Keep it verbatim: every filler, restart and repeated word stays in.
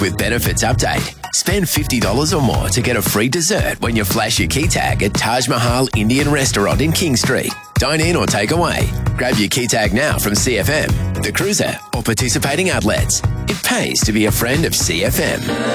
With Benefits Update, spend fifty dollars or more to get a free dessert when you flash your key tag at Taj Mahal Indian Restaurant in King Street. Dine in or take away. Grab your key tag now from C F M, The Cruiser, or participating outlets. It pays to be a friend of C F M.